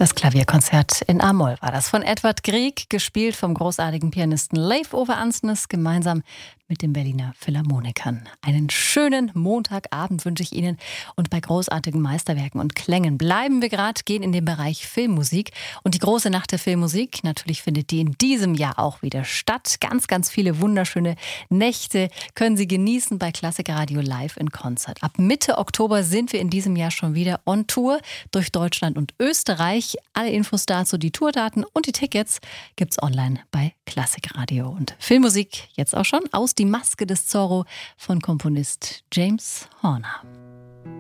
Das Klavierkonzert in A-Moll war das von Edvard Grieg, gespielt vom großartigen Pianisten Leif Ove Andsnes gemeinsam mit den Berliner Philharmonikern. Einen schönen Montagabend wünsche ich Ihnen, und bei großartigen Meisterwerken und Klängen bleiben wir gerade, gehen in den Bereich Filmmusik, und die große Nacht der Filmmusik, natürlich findet die in diesem Jahr auch wieder statt. Ganz, ganz viele wunderschöne Nächte können Sie genießen bei Klassik Radio Live in Konzert. Ab Mitte Oktober sind wir in diesem Jahr schon wieder on Tour durch Deutschland und Österreich. Alle Infos dazu, die Tourdaten und die Tickets gibt's online bei Klassik Radio. Und Filmmusik jetzt auch schon aus Die Maske des Zorro von Komponist James Horner.